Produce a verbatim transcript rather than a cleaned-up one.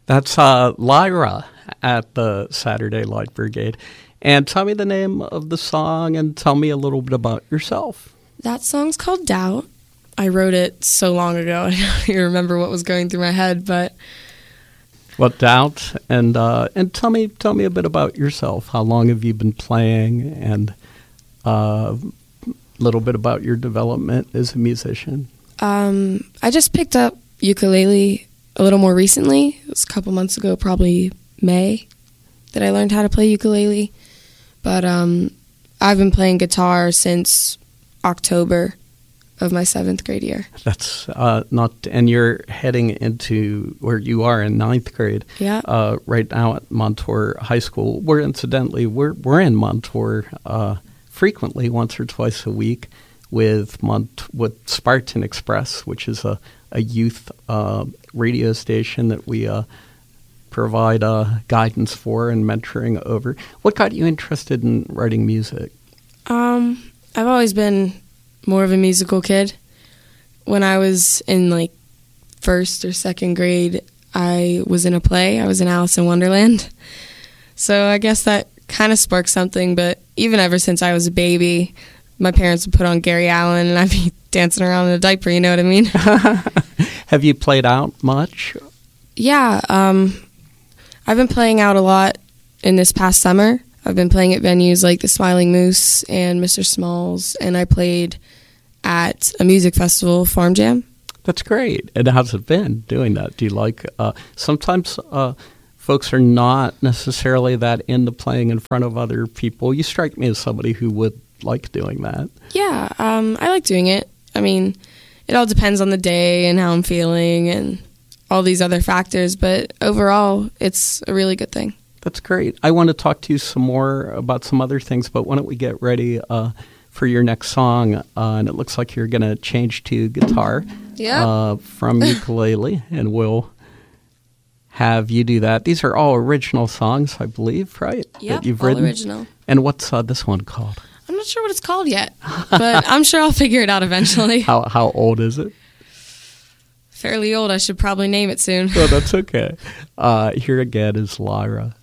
That's uh, Lyra at the Saturday Light Brigade. And tell me the name of the song and tell me a little bit about yourself. That song's called Doubt. I wrote it so long ago, I don't even remember what was going through my head, but... What Doubt? And uh, and tell me tell me a bit about yourself. How long have you been playing? And a uh, little bit about your development as a musician. Um, I just picked up ukulele a little more recently. It was a couple months ago, probably May, that I learned how to play ukulele. But um, I've been playing guitar since October of my seventh grade year. That's uh, not, and you're heading into, where you are in ninth grade. Yeah. Uh, right now at Montour High School. We're incidentally, we're we're in Montour uh, frequently, once or twice a week, with Mont with Spartan Express, which is a a youth uh, radio station that we uh, provide uh, guidance for and mentoring over. What got you interested in writing music? Um, I've always been more of a musical kid. When I was in like first or second grade, I was in a play. I was in Alice in Wonderland. So I guess that kind of sparked something, but even ever since I was a baby, my parents would put on Gary Allen and I'd be dancing around in a diaper, you know what I mean? Have you played out much? Yeah, um, I've been playing out a lot in this past summer. I've been playing at venues like the Smiling Moose and Mister Smalls, and I played at a music festival, Farm Jam. That's great. And how's it been doing that? Do you like, uh, sometimes uh, folks are not necessarily that into playing in front of other people. You strike me as somebody who would like doing that. Yeah, um, I like doing it. I mean, it all depends on the day and how I'm feeling and all these other factors, but overall, it's a really good thing. That's great. I want to talk to you some more about some other things, but why don't we get ready uh, for your next song? Uh, and it looks like you're going to change to guitar yeah. uh, from ukulele, and we'll have you do that. These are all original songs, I believe, right? Yeah, that you've all written? original. And what's uh, this one called? I'm not sure what it's called yet, but I'm sure I'll figure it out eventually. How how old is it? Fairly old. I should probably name it soon. Oh, that's okay. Uh, here again is Lyra.